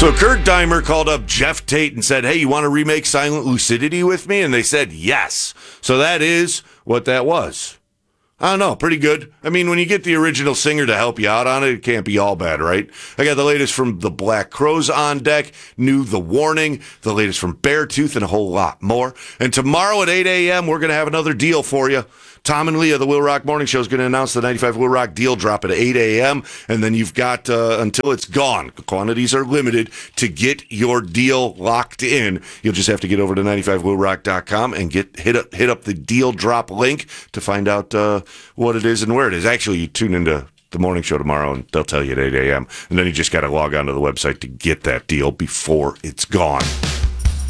So Kurt Deimer called up Jeff Tate and said, hey, you want to remake Silent Lucidity with me? And they said yes. So that is what that was. I don't know, pretty good. I mean, when you get the original singer to help you out on it, it can't be all bad, right? I got the latest from the Black Crowes on deck, new The Warning, the latest from Beartooth, and a whole lot more. And tomorrow at 8 a.m., we're going to have another deal for you. Tom and Leah, the Will Rock Morning Show, is going to announce the 95 Will Rock deal drop at 8 a.m., and then you've got until it's gone. Quantities are limited to get your deal locked in. You'll just have to get over to 95willrock.com and hit up the deal drop link to find out what it is and where it is. Actually, you tune into the morning show tomorrow, and they'll tell you at 8 a.m., and then you just got to log on to the website to get that deal before it's gone.